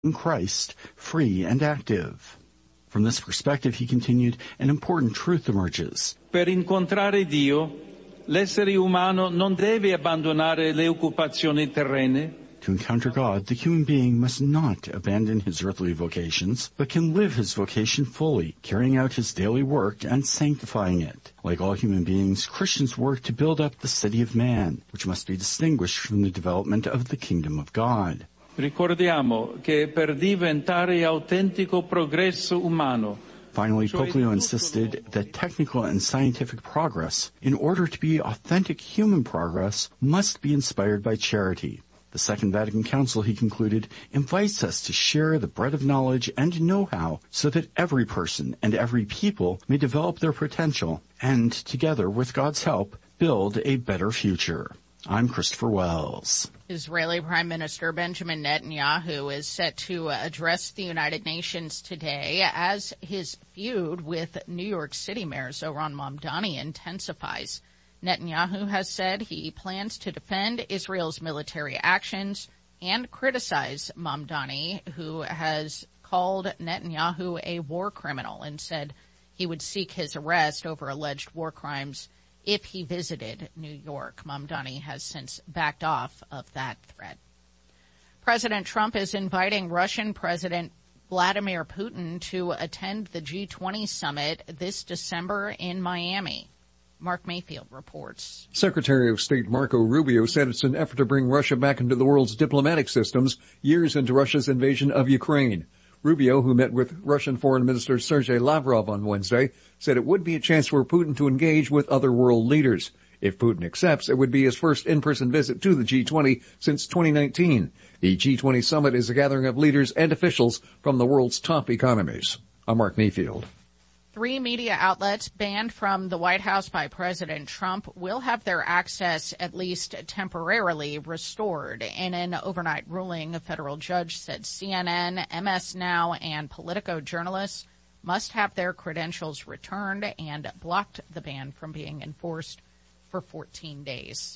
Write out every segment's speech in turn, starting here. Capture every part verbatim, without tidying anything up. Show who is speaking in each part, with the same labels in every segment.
Speaker 1: in Christ, free and active. From this perspective, he continued, an important truth emerges.
Speaker 2: Per incontrare Dio, l'essere umano non deve abbandonare le occupazioni terrene.
Speaker 1: To encounter God, the human being must not abandon his earthly vocations, but can live his vocation fully, carrying out his daily work and sanctifying it. Like all human beings, Christians work to build up the city of man, which must be distinguished from the development of the kingdom of God.
Speaker 2: Ricordiamo che per diventare autentico progresso umano,
Speaker 1: Finally, Pope Leo insisted that technical and scientific progress, in order to be authentic human progress, must be inspired by charity. The Second Vatican Council, he concluded, invites us to share the bread of knowledge and know-how so that every person and every people may develop their potential and, together with God's help, build a better future. I'm Christopher Wells.
Speaker 3: Israeli Prime Minister Benjamin Netanyahu is set to address the United Nations today as his feud with New York City Mayor Zohran Mamdani intensifies. Netanyahu has said he plans to defend Israel's military actions and criticize Mamdani, who has called Netanyahu a war criminal and said he would seek his arrest over alleged war crimes if he visited New York. Mamdani has since backed off of that threat. President Trump is inviting Russian President Vladimir Putin to attend the G twenty summit this December in Miami. Mark Mayfield reports.
Speaker 4: Secretary of State Marco Rubio said it's an effort to bring Russia back into the world's diplomatic systems years into Russia's invasion of Ukraine. Rubio, who met with Russian Foreign Minister Sergei Lavrov on Wednesday, said it would be a chance for Putin to engage with other world leaders. If Putin accepts, it would be his first in-person visit to the G twenty since twenty nineteen. The G twenty summit is a gathering of leaders and officials from the world's top economies. I'm Mark Mayfield.
Speaker 3: Three media outlets banned from the White House by President Trump will have their access at least temporarily restored. In an overnight ruling, a federal judge said C N N, M S Now, and Politico journalists must have their credentials returned and blocked the ban from being enforced for fourteen days.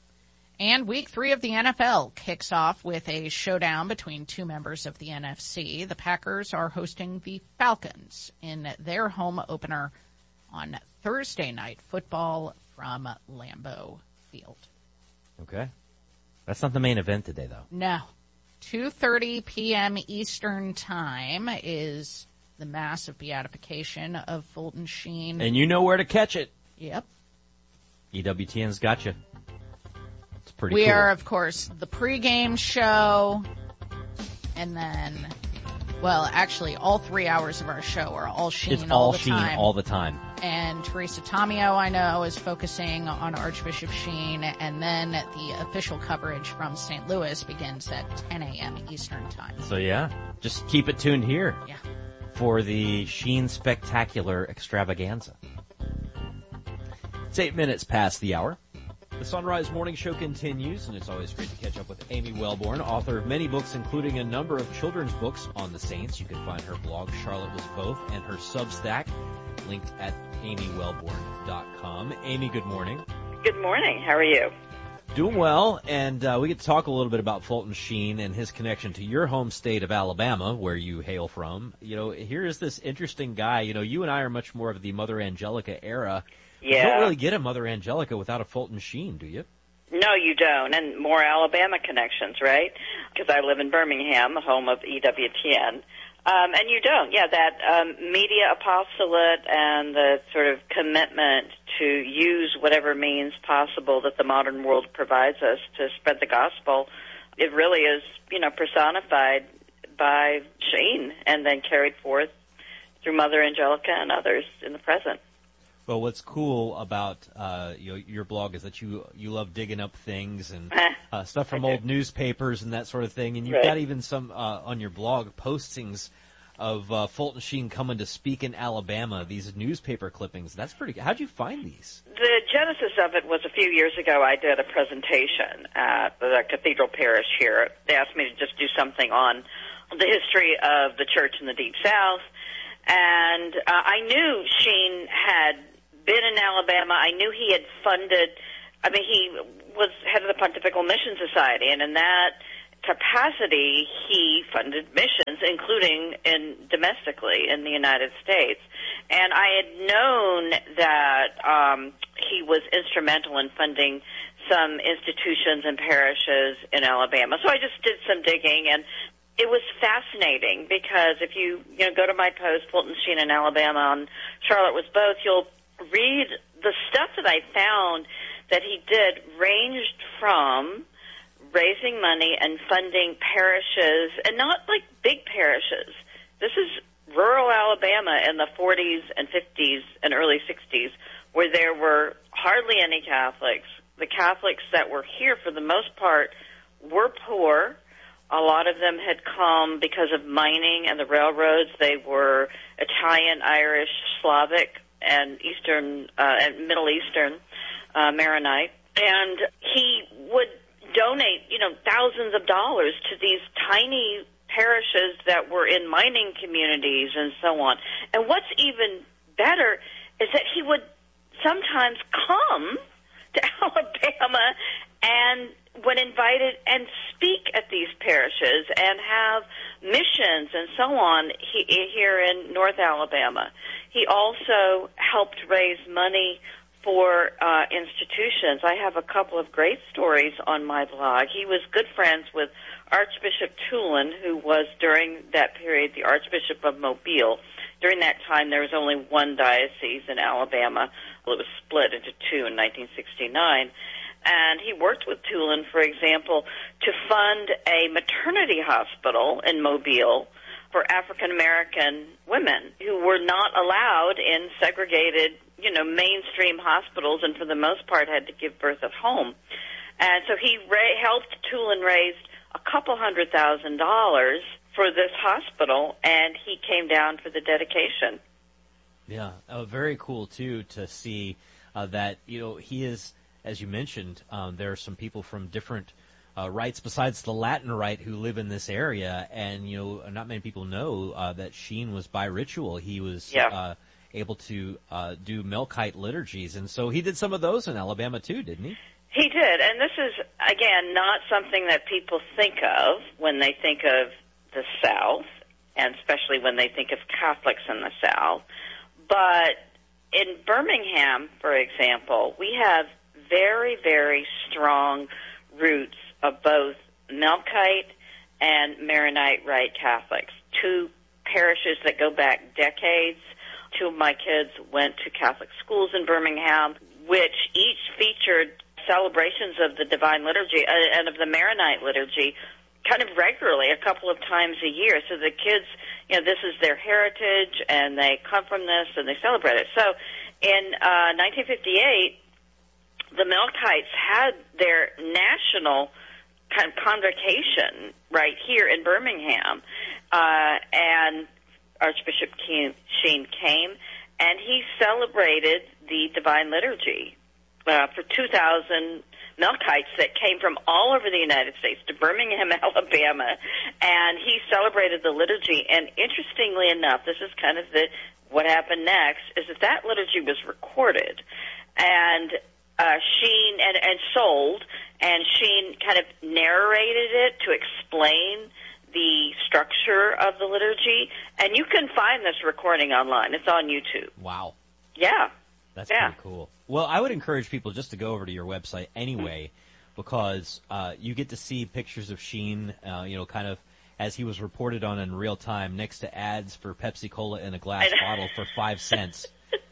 Speaker 3: And week three of the N F L kicks off with a showdown between two members of the N F C. The Packers are hosting the Falcons in their home opener on Thursday Night Football from Lambeau Field.
Speaker 5: Okay. That's not the main event today, though.
Speaker 3: No. two thirty p.m. Eastern Time is the Mass of Beatification of Fulton Sheen.
Speaker 5: And you know where to catch it.
Speaker 3: Yep.
Speaker 5: E W T N's got you. It's pretty
Speaker 3: we
Speaker 5: cool.
Speaker 3: We are, of course, the pregame show, and then, well, actually, all three hours of our show are all Sheen
Speaker 5: it's
Speaker 3: all,
Speaker 5: all
Speaker 3: the
Speaker 5: Sheen
Speaker 3: time.
Speaker 5: all the time.
Speaker 3: And Teresa Tomeo, I know, is focusing on Archbishop Sheen, and then the official coverage from Saint Louis begins at ten a.m. Eastern Time.
Speaker 5: So, yeah, just keep it tuned here
Speaker 3: yeah.
Speaker 5: for the Sheen Spectacular Extravaganza. It's eight minutes past the hour. The Sunrise Morning Show continues, and it's always great to catch up with Amy Wellborn, author of many books, including a number of children's books on the Saints. You can find her blog, Charlotte Was Both, and her Substack, linked at amy wellborn dot com. Amy, good morning.
Speaker 6: Good morning. How are you?
Speaker 5: Doing well, and uh, we get to talk a little bit about Fulton Sheen and his connection to your home state of Alabama, where you hail from. You know, here is this interesting guy. You know, you and I are much more of the Mother Angelica era.
Speaker 6: Yeah.
Speaker 5: You don't really get a Mother Angelica without a Fulton Sheen, do you?
Speaker 6: No, you don't, and more Alabama connections, right? Because I live in Birmingham, the home of E W T N. Um, and you don't. Yeah, that um, media apostolate and the sort of commitment to use whatever means possible that the modern world provides us to spread the gospel, it really is, you know, personified by Sheen and then carried forth through Mother Angelica and others in the present.
Speaker 5: Well, what's cool about uh, you know, your blog is that you you love digging up things and uh, stuff from old newspapers and that sort of thing. And you've
Speaker 6: right.
Speaker 5: got even some uh, on your blog postings of uh, Fulton Sheen coming to speak in Alabama. These newspaper clippings. That's pretty good. How'd you find these?
Speaker 6: The genesis of it was a few years ago. I did a presentation at the Cathedral Parish here. They asked me to just do something on the history of the church in the Deep South, and uh, I knew Sheen had been in Alabama. I knew he had funded, I mean, he was head of the Pontifical Mission Society, and in that capacity, he funded missions, including in domestically in the United States. And I had known that um, he was instrumental in funding some institutions and parishes in Alabama. So I just did some digging, and it was fascinating because if you, you know, go to my post, Fulton Sheen in Alabama on Charlotte Was Both, you'll read the stuff that I found that he did ranged from raising money and funding parishes, and not like big parishes. This is rural Alabama in the forties and fifties and early sixties, where there were hardly any Catholics. The Catholics that were here, for the most part, were poor. A lot of them had come because of mining and the railroads. They were Italian, Irish, Slavic, and Eastern uh, and Middle Eastern uh, Maronite. And he would donate, you know, thousands of dollars to these tiny parishes that were in mining communities and so on. And what's even better is that he would sometimes come to Alabama and when invited and speak at these parishes and have missions and so on he, here in North Alabama. He also helped raise money for uh, institutions. I have a couple of great stories on my blog. He was good friends with Archbishop Tulin, who was during that period the Archbishop of Mobile. During that time, there was only one diocese in Alabama. Well, it was split into two in nineteen sixty-nine. And he worked with Tulin, for example, to fund a maternity hospital in Mobile for African-American women who were not allowed in segregated, you know, mainstream hospitals, and for the most part had to give birth at home. And so he ra- helped Tulin raise a couple hundred thousand dollars for this hospital, and he came down for the dedication.
Speaker 5: Yeah, uh, very cool, too, to see uh, that, you know, he is, as you mentioned, um, there are some people from different uh, rites besides the Latin rite who live in this area, and, you know, not many people know uh, that Sheen was bi-ritual. He was
Speaker 6: yeah.
Speaker 5: uh, able to uh, do Melkite liturgies, and so he did some of those in Alabama, too, didn't he?
Speaker 6: He did, and this is, again, not something that people think of when they think of the South, and especially when they think of Catholics in the South. But in Birmingham, for example, we have very, very strong roots of both Melkite and Maronite Rite Catholics, two parishes that go back decades. Two of my kids went to Catholic schools in Birmingham, which each featured celebrations of the Divine Liturgy uh, and of the Maronite Liturgy kind of regularly, a couple of times a year. So the kids, you know, this is their heritage, and they come from this, and they celebrate it. So in uh, nineteen fifty-eight, the Melkites had their national kind of convocation right here in Birmingham, uh, and Archbishop Sheen came, and he celebrated the Divine Liturgy uh, for two thousand Melkites that came from all over the United States to Birmingham, Alabama, and he celebrated the liturgy. And interestingly enough, this is kind of the what happened next, is that that liturgy was recorded, and uh, Sheen and, and sold, and Sheen kind of narrated it to explain the structure of the liturgy, and you can find this recording online. It's on YouTube.
Speaker 5: Wow.
Speaker 6: Yeah.
Speaker 5: That's
Speaker 6: yeah.
Speaker 5: pretty cool. Well, I would encourage people just to go over to your website anyway, because uh, you get to see pictures of Sheen, uh, you know, kind of as he was reported on in real time, next to ads for Pepsi Cola in a glass bottle for five cents.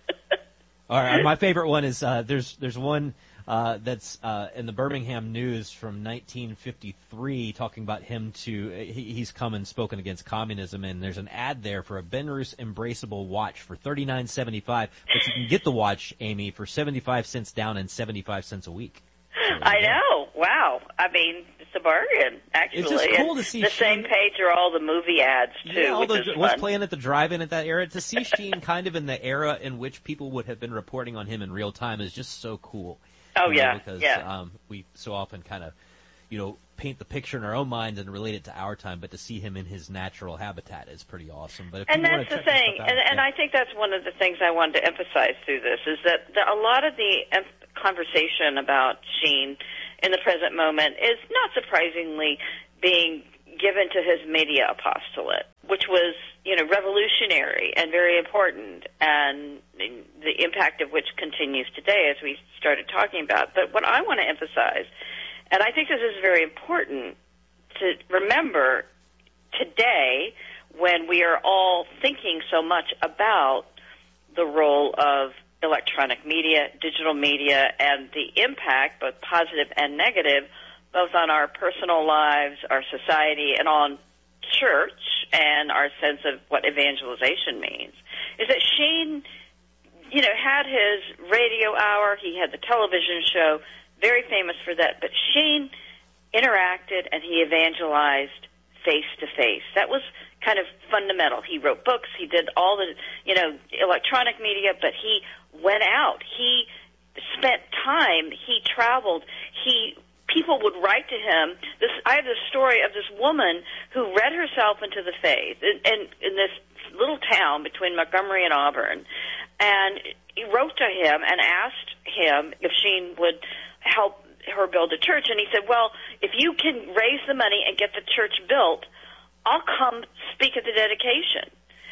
Speaker 5: All right, my favorite one is uh, there's there's one uh, that's uh, in the Birmingham News from nineteen fifty-three, talking about him to he, he's come and spoken against communism, and there's an ad there for a Benrus Embraceable watch for thirty-nine seventy-five, but you can get the watch, Amy, for seventy-five cents down and seventy-five cents a week. So
Speaker 6: I know. Wow. I mean, it's a bargain, actually.
Speaker 5: It's just cool
Speaker 6: and
Speaker 5: to see
Speaker 6: the
Speaker 5: Sheen,
Speaker 6: same page are all the movie ads, too,
Speaker 5: yeah, all
Speaker 6: which
Speaker 5: the,
Speaker 6: is
Speaker 5: what's
Speaker 6: fun.
Speaker 5: playing at the drive-in at that era. To see Sheen kind of in the era in which people would have been reporting on him in real time is just so cool.
Speaker 6: Oh,
Speaker 5: you know,
Speaker 6: yeah,
Speaker 5: because
Speaker 6: yeah.
Speaker 5: um, we so often kind of, you know, paint the picture in our own minds and relate it to our time, but to see him in his natural habitat is pretty awesome. But if
Speaker 6: and
Speaker 5: you
Speaker 6: that's the
Speaker 5: want to check
Speaker 6: thing,
Speaker 5: this stuff out,
Speaker 6: and, and
Speaker 5: yeah.
Speaker 6: I think that's one of the things I wanted to emphasize through this, is that the, a lot of the em- conversation about Sheen in the present moment is not surprisingly being given to his media apostolate, which was, you know, revolutionary and very important, and the impact of which continues today, as we started talking about. But what I want to emphasize, and I think this is very important to remember today when we are all thinking so much about the role of electronic media, digital media, and the impact, both positive and negative, both on our personal lives, our society, and on church and our sense of what evangelization means, is that Sheen, you know, had his radio hour, he had the television show, very famous for that, but Sheen interacted and he evangelized face-to-face. That was kind of fundamental. He wrote books, he did all the, you know, electronic media, but he went out. He spent time, he traveled, he people would write to him. This, I have this story of this woman who read herself into the faith in, in, in this little town between Montgomery and Auburn, and he wrote to him and asked him if Sheen would help her build a church. And he said, well, if you can raise the money and get the church built, I'll come speak at the dedication.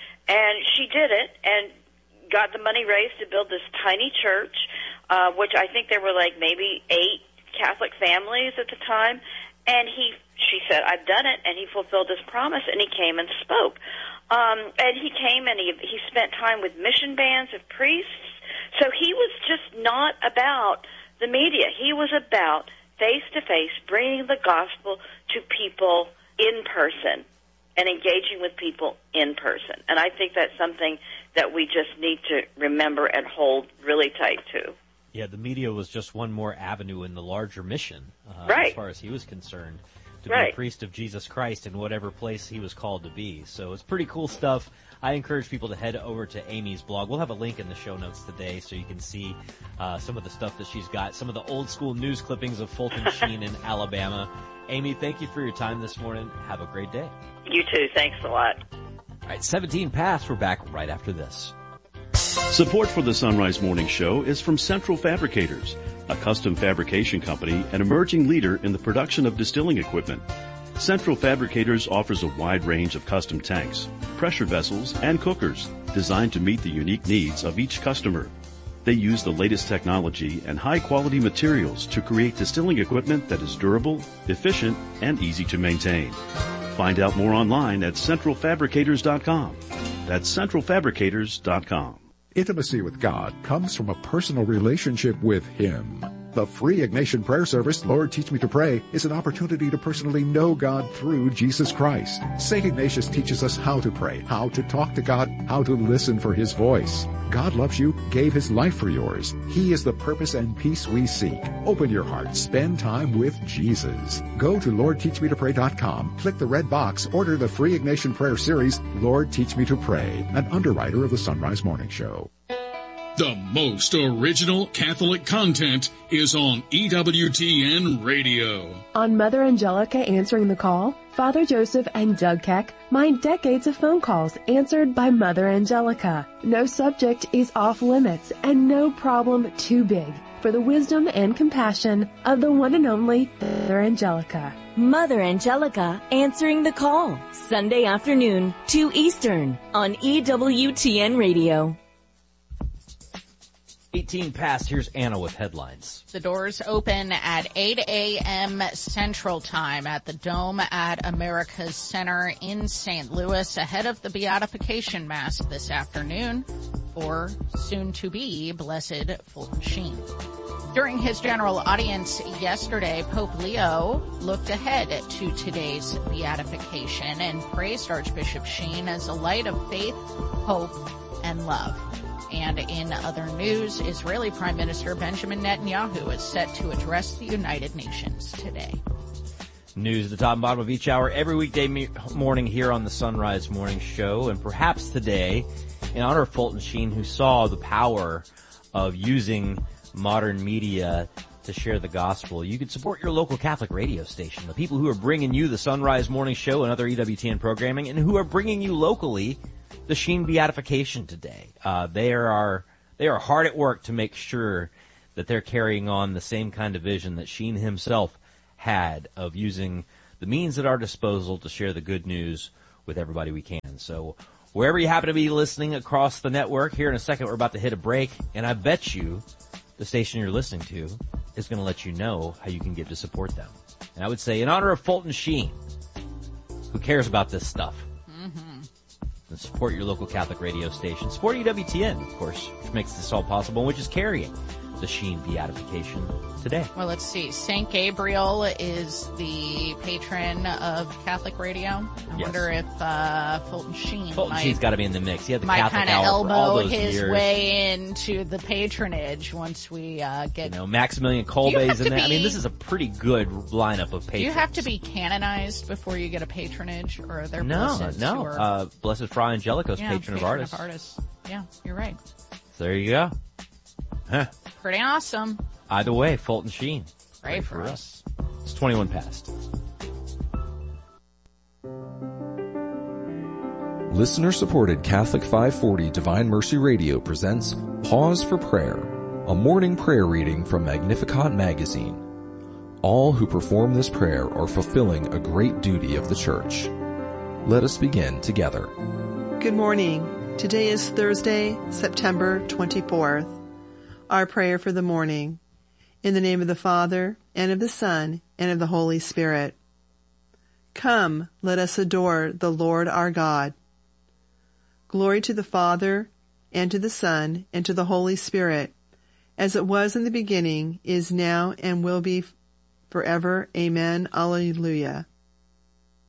Speaker 6: And she did it and got the money raised to build this tiny church, uh, which I think there were like maybe eight Catholic families at the time, and he, she said, I've done it, and he fulfilled his promise, and he came and spoke. Um, and he came and he, he spent time with mission bands of priests. So he was just not about the media. He was about face-to-face, bringing the gospel to people in person and engaging with people in person. And I think that's something that we just need to remember and hold really tight to.
Speaker 5: Yeah, the media was just one more avenue in the larger mission, uh,
Speaker 6: right.
Speaker 5: as far as he was concerned, to
Speaker 6: right.
Speaker 5: be a priest of Jesus Christ in whatever place he was called to be. So it's pretty cool stuff. I encourage people to head over to Amy's blog. We'll have a link in the show notes today so you can see uh, some of the stuff that she's got, some of the old school news clippings of Fulton Sheen in Alabama. Amy, thank you for your time this morning. Have a great day.
Speaker 6: You too. Thanks a lot.
Speaker 5: All right, seventeen past. We're back right after this.
Speaker 7: Support for the Sunrise Morning Show is from Central Fabricators, a custom fabrication company and emerging leader in the production of distilling equipment. Central Fabricators offers a wide range of custom tanks, pressure vessels, and cookers designed to meet the unique needs of each customer. They use the latest technology and high-quality materials to create distilling equipment that is durable, efficient, and easy to maintain. Find out more online at central fabricators dot com. That's central fabricators dot com.
Speaker 8: Intimacy with God comes from a personal relationship with Him. The free Ignatian prayer service, Lord Teach Me to Pray, is an opportunity to personally know God through Jesus Christ. Saint Ignatius teaches us how to pray, how to talk to God, how to listen for His voice. God loves you, gave His life for yours. He is the purpose and peace we seek. Open your heart, spend time with Jesus. Go to lord teach me to pray dot com, click the red box, order the free Ignatian prayer series, Lord Teach Me to Pray, an underwriter of the Sunrise Morning Show.
Speaker 9: The most original Catholic content is on E W T N Radio.
Speaker 10: On Mother Angelica Answering the Call, Father Joseph and Doug Keck mine decades of phone calls answered by Mother Angelica. No subject is off limits and no problem too big for the wisdom and compassion of the one and only Mother Angelica.
Speaker 11: Mother Angelica Answering the Call, Sunday afternoon, two Eastern, on E W T N Radio.
Speaker 5: eighteen past, here's Anna with headlines.
Speaker 3: The doors open at eight a.m. Central Time at the Dome at America's Center in Saint Louis ahead of the Beatification Mass this afternoon for soon-to-be Blessed Fulton Sheen. During his general audience yesterday, Pope Leo looked ahead to today's beatification and praised Archbishop Sheen as a light of faith, hope, and love. And in other news, Israeli Prime Minister Benjamin Netanyahu is set to address the United Nations today.
Speaker 5: News at the top and bottom of each hour every weekday me- morning here on the Sunrise Morning Show. And perhaps today, in honor of Fulton Sheen, who saw the power of using modern media to share the gospel, you could support your local Catholic radio station, the people who are bringing you the Sunrise Morning Show and other E W T N programming, and who are bringing you locally the Sheen beatification today. Uh, they are they are hard at work to make sure that they're carrying on the same kind of vision that Sheen himself had of using the means at our disposal to share the good news with everybody we can. So wherever you happen to be listening across the network, here in a second we're about to hit a break, and I bet you the station you're listening to is going to let you know how you can give to support them. And I would say in honor of Fulton Sheen, who cares about this stuff, mm-hmm. and support your local Catholic radio station. Support E W T N, of course, which makes this all possible, and which is carrying the Sheen beatification today.
Speaker 3: Well, let's see. Saint Gabriel is the patron of Catholic radio. I yes. wonder if uh, Fulton Sheen
Speaker 5: Fulton
Speaker 3: might,
Speaker 5: Sheen's got to be in the mix. He had the
Speaker 3: might
Speaker 5: Catholic
Speaker 3: kind of
Speaker 5: hour for all
Speaker 3: elbow
Speaker 5: those
Speaker 3: his
Speaker 5: years.
Speaker 3: way into the patronage once we uh, get...
Speaker 5: You know, Maximilian Kolbe's in there. Be, I mean, this is a pretty good lineup of patrons.
Speaker 3: Do you have to be canonized before you get a patronage, or are there
Speaker 5: no,
Speaker 3: blesseds
Speaker 5: no.
Speaker 3: who are...
Speaker 5: Uh, Blessed Fra Angelico's
Speaker 3: yeah,
Speaker 5: patron, patron of artists.
Speaker 3: of artists. Yeah, you're right.
Speaker 5: So there you go. Huh.
Speaker 3: Pretty awesome.
Speaker 5: Either way, Fulton Sheen.
Speaker 3: Pray for us.
Speaker 5: It's twenty-one past.
Speaker 12: Listener-supported Catholic five forty Divine Mercy Radio presents Pause for Prayer, a morning prayer reading from Magnificat magazine. All who perform this prayer are fulfilling a great duty of the Church. Let us begin together.
Speaker 13: Good morning. Today is Thursday, September twenty-fourth. Our prayer for the morning. In the name of the Father, and of the Son, and of the Holy Spirit. Come, let us adore the Lord our God. Glory to the Father, and to the Son, and to the Holy Spirit, as it was in the beginning, is now, and will be forever. Amen. Alleluia.